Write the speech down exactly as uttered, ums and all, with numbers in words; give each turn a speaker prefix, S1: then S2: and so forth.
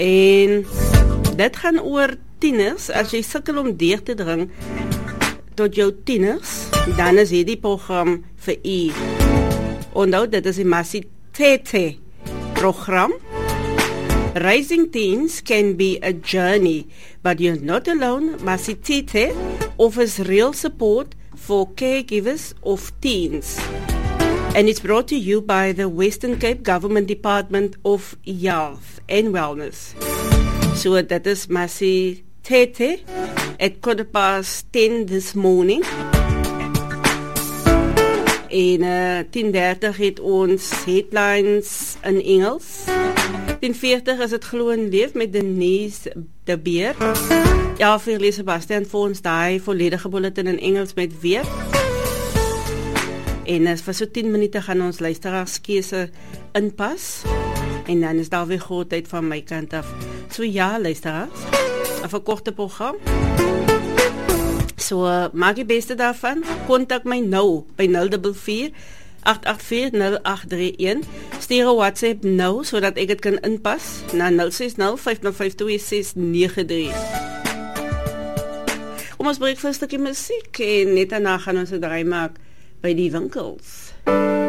S1: En dit gaan oor tieners. As jy sukkel om deur te dring tot jou tieners, dan is hierdie program vir u. Onthou, dit is die Masitete program. Raising teens can be a journey, but you're not alone. Masitete offers real support for caregivers of teens. And it's brought to you by the Western Cape Government Department of Health and Wellness. So that is Masitete at quarter past ten this morning. En uh, tien dertig het ons headlines in Engels. tien veertig is het Glo en Leef met Denise de Beer. Ja, vir lees Sebastian vir ons daai volledige bulletin in Engels met weer. En as vir so tien minute gaan ons luisteraarskese inpas. En dan is daar weer grootheid van my kant af. So ja, luisteraars, 'n verkorte program. So, uh, maak die beste daarvan. Kontak my nou by nul vier vier agt agt vier nul agt drie een. Stuur 'n WhatsApp nou, sodat ek dit kan inpas na nul ses nul vyf nul vyf twee ses nege drie. Kom ons breek vir 'n stukkie musiek en net daarna gaan ons 'n draai maak by die winkels.